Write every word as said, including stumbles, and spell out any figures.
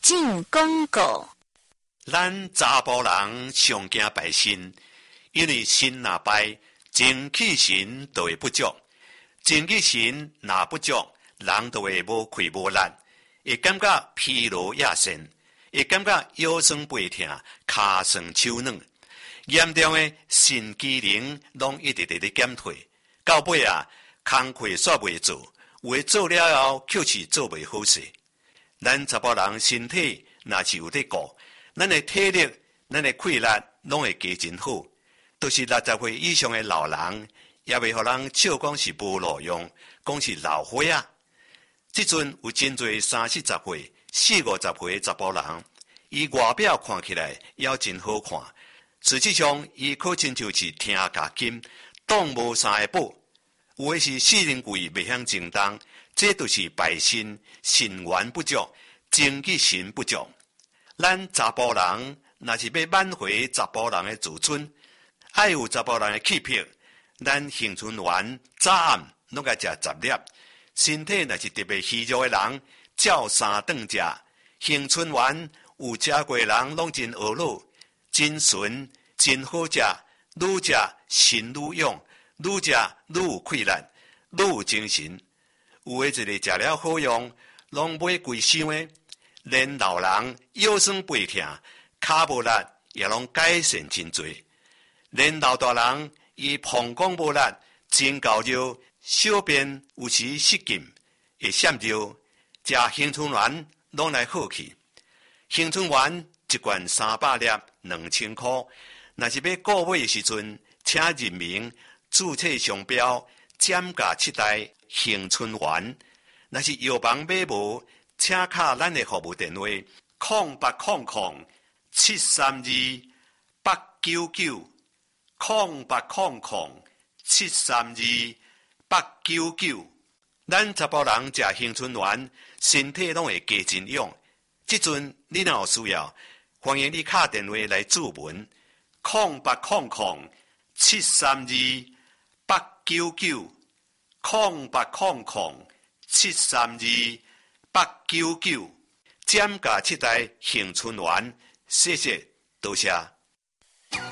进广告。 咱查甫人上惊败身，因为身若败，精气神就会不足。精气神若不足，人就会无气无力，会感觉疲劳亚身，会感觉腰酸背痛、骹酸手软，严重的肾机能拢一直直咧减退。到尾啊，工课煞袂做，有诶做了后，却是做袂好势。咱查甫人身体若是有咧顾，咱诶体力、咱诶气力拢会加真好。都是六十岁以上诶老人，也袂互人笑讲是无路用，讲是老花啊。即阵有真侪三四十岁、四五十岁诶查甫人，伊外表看起来也真好看，实际上伊可亲就是听甲金，当无三个宝。有诶是四肢贵袂晓正当，这就是败身、肾元不足、精气神不足。咱查甫人若是要挽回查甫人诶自尊，爱有查甫人诶气魄，咱杏春丸早暗拢该食十粒。身体若是特别虚弱诶人，照三顿食。杏春丸有食过诶人拢真学老，真纯，真好食，愈食神愈勇。愈食愈有气力，愈有精神。有诶一个食了好用，拢买贵箱诶，连老人腰酸背痛、骹无力也拢改善真侪。连老大人伊膀胱无力、真高热、小便有时失禁，会闪热，食杏春丸拢来好去。杏春丸一罐三百粒，两千块。若是要购买诶时阵，请认明。注册商标减价七代杏春丸，若是药房买无，请卡咱的服务电话：空八空空七三二八九九，空八空空七三二八九九。咱查甫人食杏春丸，身体拢会加真勇。即阵你若有需要，欢迎你打电话来注文：空八空空七三二。八九九空八空空七三二八九九，减价七代杏春丸，谢谢，多谢。